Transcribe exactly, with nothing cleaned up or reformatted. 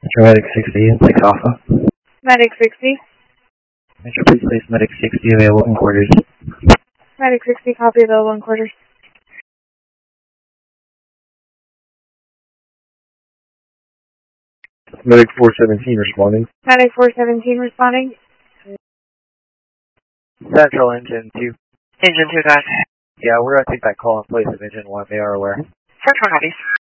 Medic sixty, six Alpha. Medic sixty. Metro, please place Medic sixty available in quarters. Medic sixty, copy available in quarters. Medic four seventeen responding. Medic four seventeen responding. Central engine two. Engine two, guys. Yeah, we're going to take that call in place of engine one. They are aware. Central copies.